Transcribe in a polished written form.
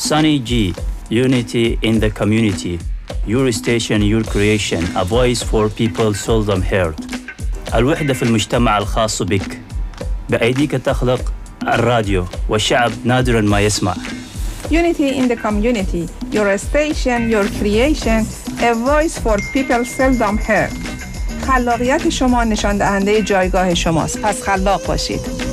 Sunny G, unity in the community. Your station, your creation, a voice for people seldom heard. الوحدة في المجتمع الخاص بك. بأيديك تخلق الراديو والشعب نادراً ما يسمع. Unity in the community, your station, your creation, a voice for people seldom heard. خلاقیت شما نشان دهنده جایگاه شماست. پس خلاق باشید.